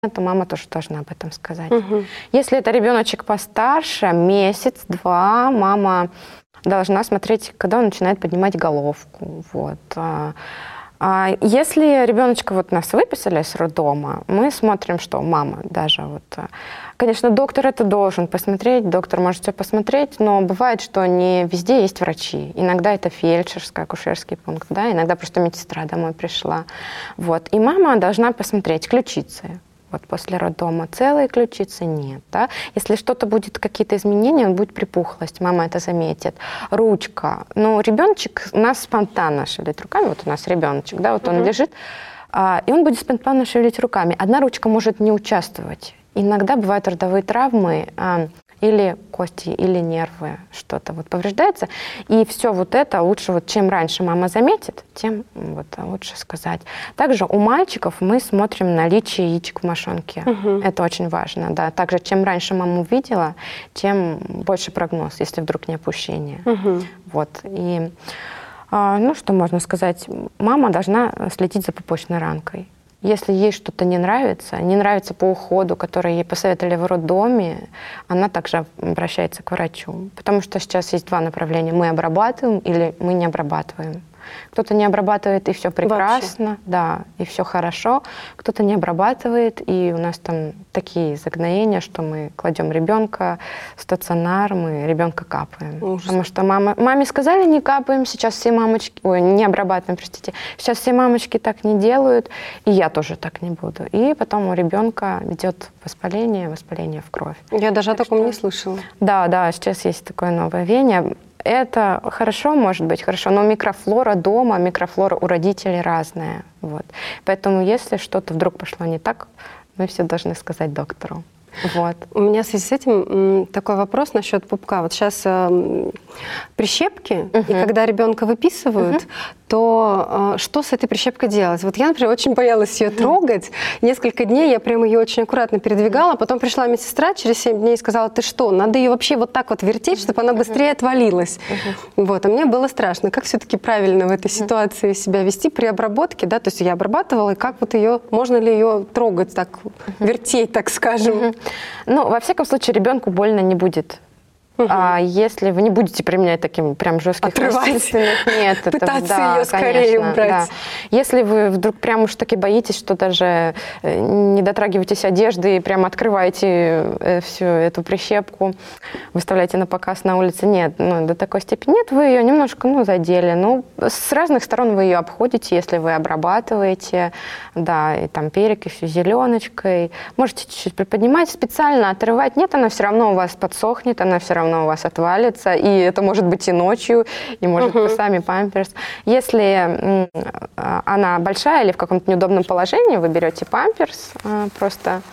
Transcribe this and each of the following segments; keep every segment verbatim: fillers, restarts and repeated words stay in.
то мама тоже должна об этом сказать. Угу. Если это ребеночек постарше, месяц-два, мама должна смотреть, когда он начинает поднимать головку. Вот. А если ребеночка вот нас выписали с роддома, мы смотрим, что мама даже вот... Конечно, доктор это должен посмотреть, доктор может все посмотреть, но бывает, что не везде есть врачи. Иногда это фельдшерский, акушерский пункт, да, иногда просто медсестра домой пришла. Вот. И мама должна посмотреть ключицы. Вот после роддома целые ключицы нет. Да? Если что-то будет, какие-то изменения, он будет припухлость, мама это заметит. Ручка. Ну, ребеночек у нас спонтанно шевелит руками. Вот у нас ребеночек, да, вот он uh-huh. лежит, а, и он будет спонтанно шевелить руками. Одна ручка может не участвовать. Иногда бывают родовые травмы, а, или кости, или нервы, что-то вот повреждается. И все вот это лучше, вот чем раньше мама заметит, тем вот лучше сказать. Также у мальчиков мы смотрим наличие яичек в мошонке. Угу. Это очень важно, да. Также чем раньше мама увидела, тем больше прогноз, если вдруг не опущение. Угу. Вот. И, ну, что можно сказать? Мама должна следить за пупочной ранкой. Если ей что-то не нравится, не нравится по уходу, который ей посоветовали в роддоме, она также обращается к врачу. Потому что сейчас есть два направления. Мы обрабатываем или мы не обрабатываем. Кто-то не обрабатывает, и все прекрасно, вообще. Да, и все хорошо. Кто-то не обрабатывает, и у нас там такие загноения, что мы кладем ребенка в стационар, мы ребенка капаем. Ужас. Потому что мама, маме сказали, не капаем, сейчас все мамочки, ой, не обрабатываем, простите, сейчас все мамочки так не делают, и я тоже так не буду. И потом у ребенка идет воспаление, воспаление в кровь. Я даже так о таком что... не слышала. Да, да, сейчас есть такое новое веяние. Это хорошо, может быть, хорошо, но микрофлора дома, микрофлора у родителей разная. Вот. Поэтому если что-то вдруг пошло не так, мы все должны сказать доктору. Вот. У меня в связи с этим такой вопрос насчет пупка. Вот сейчас э, прищепки, uh-huh. и когда ребенка выписывают, uh-huh. то э, что с этой прищепкой делать? Вот я, например, очень боялась ее uh-huh. трогать. Несколько дней я прямо ее очень аккуратно передвигала. Потом пришла медсестра через семь дней и сказала, ты что, надо ее вообще вот так вот вертеть, чтобы она быстрее uh-huh. отвалилась. Uh-huh. Вот. А мне было страшно. Как все-таки правильно в этой ситуации uh-huh. себя вести при обработке? Да? То есть я обрабатывала, и как вот ее, можно ли ее трогать, так, uh-huh. вертеть, так скажем? Uh-huh. Ну, во всяком случае, ребенку больно не будет. Угу. А если вы не будете применять таким прям жестких насильственных, нет, это, пытаться да, ее скорее конечно, убрать. Да. Если вы вдруг прям уж таки боитесь, что даже не дотрагиваетесь одежды и прям открываете всю эту прищепку, выставляете на показ на улице, нет, ну, до такой степени нет, вы ее немножко, ну, задели. Ну, с разных сторон вы ее обходите, если вы обрабатываете, да, и там перекисью, зеленочкой. Можете чуть-чуть приподнимать, специально отрывать. Нет, она все равно у вас подсохнет, она все равно у вас отвалится, и это может быть и ночью, и может uh-huh. быть сами памперс. Если она большая или в каком-то неудобном положении, вы берете памперс просто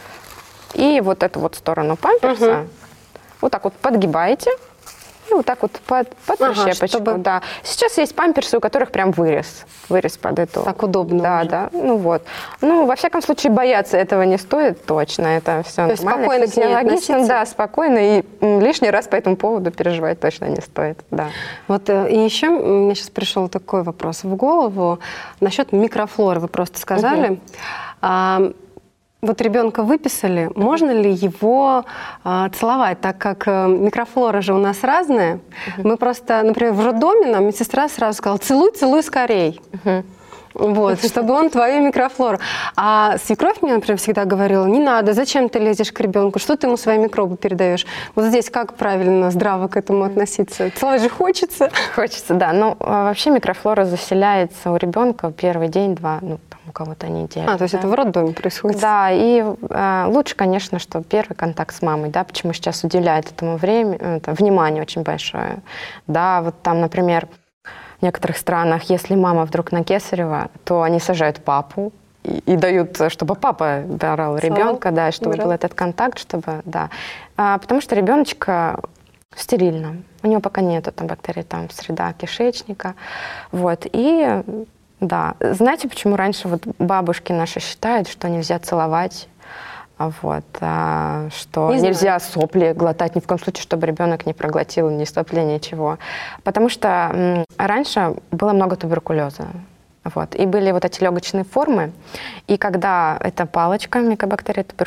и вот эту вот сторону памперса uh-huh. вот так вот подгибаете, и вот так вот под, под ага, прищепочку. Чтобы... Да. Сейчас есть памперсы, у которых прям вырез. Вырез под эту. Так удобно. Да, уже. Да. Ну вот. Ну, во всяком случае, бояться этого не стоит точно. Это все То нормально. Есть спокойно к ней относиться? Да, спокойно. И лишний раз по этому поводу переживать точно не стоит. Да. Вот и еще мне сейчас пришел такой вопрос в голову. Насчет микрофлоры вы просто сказали. Угу. А, Вот ребенка выписали, uh-huh. можно ли его а, целовать, так как а, микрофлора же у нас разная. Uh-huh. Мы просто, например, в роддоме нам медсестра сразу сказала, целуй, целуй скорей. Uh-huh. Вот, чтобы он твою микрофлору. А свекровь мне, например, всегда говорила, не надо, зачем ты лезешь к ребенку, что ты ему свои микробы передаешь? Вот здесь как правильно, здраво к этому относиться? Целовать же хочется. Хочется, да. Ну, вообще микрофлора заселяется у ребенка первый день-два, ну, у кого-то неделю. А, то есть да? Это в роддоме происходит? Да, и э, лучше, конечно, что первый контакт с мамой, да, почему сейчас уделяют этому время, это, внимание очень большое. Да, вот там, например, в некоторых странах, если мама вдруг на кесарево, то они сажают папу и, и дают, чтобы папа брал ребенка, да, чтобы брал. Был этот контакт, чтобы, да. А, потому что ребеночка стерильно, у него пока нету там бактерий, там среда кишечника, вот, и да. Знаете, почему раньше вот бабушки наши считают, что нельзя целовать, вот, а, что не нельзя знаю. Сопли глотать, ни в коем случае, чтобы ребенок не проглотил ни сопли, ничего. Потому что м, раньше было много туберкулеза. Вот. И были вот эти легочные формы. И когда эта палочка, микобактерия